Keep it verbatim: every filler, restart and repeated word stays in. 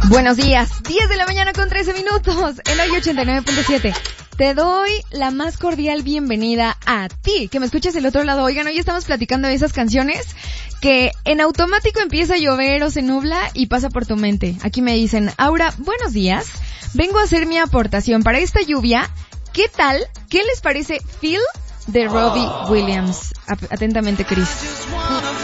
Buenos días, diez de la mañana con trece minutos, en hoy ochenta y nueve punto siete. Te doy la más cordial bienvenida a ti, que me escuchas del otro lado. Oigan, hoy estamos platicando de esas canciones que en automático empieza a llover o se nubla y pasa por tu mente. Aquí me dicen, Aura, buenos días, vengo a hacer mi aportación para esta lluvia. ¿Qué tal? ¿Qué les parece Feel de Robbie Williams? Atentamente, Chris.